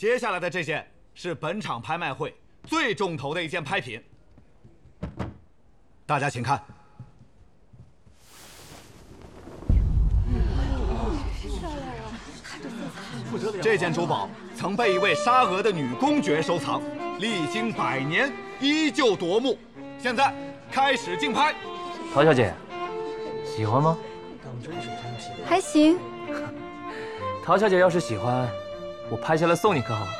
接下来的这件是本场拍卖会最重头的一件拍品，大家请看。这件珠宝曾被一位沙俄的女公爵收藏，历经100年依旧夺目。现在开始竞拍。 陶小姐，喜欢吗？ 还行。 陶小姐要是喜欢，我拍下来送你可好？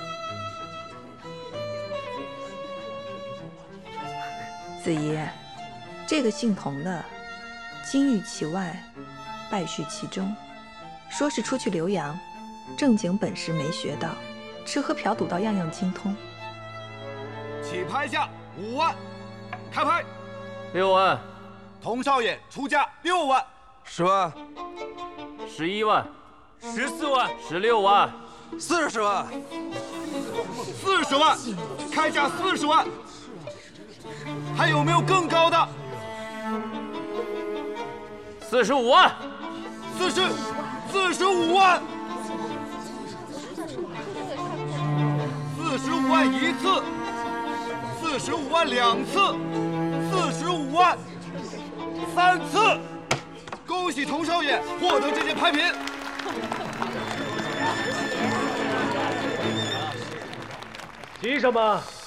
子怡，这个姓童的，金玉其外，败絮其中，说是出去留洋，正经本事没学到，吃喝嫖赌倒样样精通。 起拍价5万，开拍。 6万。 童少爷出价6万。 10万。 11万。 14万。 16万。 40万。 40万，开价40万。还有没有更高的 ？45万。 45万。45万1次，45万2次，45万3次。恭喜童少爷获得这件拍品。 凭什么